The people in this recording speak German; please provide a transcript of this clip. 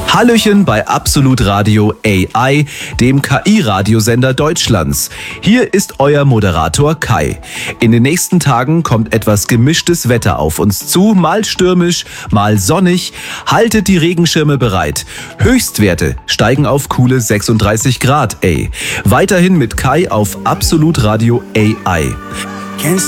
Hallöchen bei Absolut Radio AI, dem KI-Radiosender Deutschlands. Hier ist euer Moderator Kai. In den nächsten Tagen kommt etwas gemischtes Wetter auf uns zu, mal stürmisch, mal sonnig. Haltet die Regenschirme bereit. Höchstwerte steigen auf coole 36 Grad, ey. Weiterhin mit Kai auf Absolut Radio AI. Can't